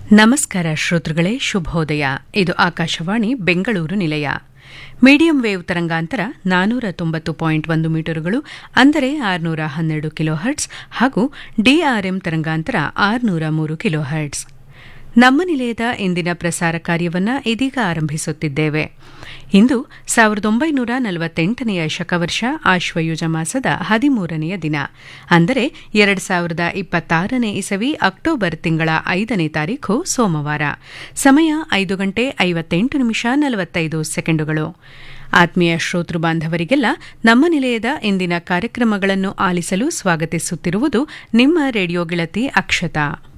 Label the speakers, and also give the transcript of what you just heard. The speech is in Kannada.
Speaker 1: ನಮಸ್ಕಾರ ಶ್ರೋತೃಗಳೇ, ಶುಭೋದಯ. ಇದು ಆಕಾಶವಾಣಿ ಬೆಂಗಳೂರು ನಿಲಯ. ಮೀಡಿಯಂ ವೇವ್ ತರಂಗಾಂತರ 490.1 ಮೀಟರುಗಳು, ಅಂದರೆ 612 ಕಿಲೋಹರ್ಟ್ಸ್, ಹಾಗೂ ಡಿಆರ್ಎಂ ತರಂಗಾಂತರ 603 ಕಿಲೋಹರ್ಟ್ಸ್. ನಮ್ಮ ನಿಲಯದ ಇಂದಿನ ಪ್ರಸಾರ ಕಾರ್ಯವನ್ನು ಇದೀಗ ಆರಂಭಿಸುತ್ತಿದ್ದೇವೆ. ಇಂದು 1948ನೆಯ ಶಕವರ್ಷ ಆಶ್ವಯುಜ ಮಾಸದ 13ನೆಯ ದಿನ, ಅಂದರೆ 2026ನೇ ಇಸವಿ ಅಕ್ಟೋಬರ್ ತಿಂಗಳ 5ನೇ ತಾರೀಖು ಸೋಮವಾರ. ಸಮಯ 5:58:45 ಆತ್ಮೀಯ ಶ್ರೋತೃ ಬಾಂಧವರಿಗೆಲ್ಲ ನಮ್ಮ ನಿಲಯದ ಇಂದಿನ ಕಾರ್ಯಕ್ರಮಗಳನ್ನು ಆಲಿಸಲು ಸ್ವಾಗತಿಸುತ್ತಿರುವುದು ನಿಮ್ಮ ರೇಡಿಯೋ ಗೆಳತಿ ಅಕ್ಷತಾ.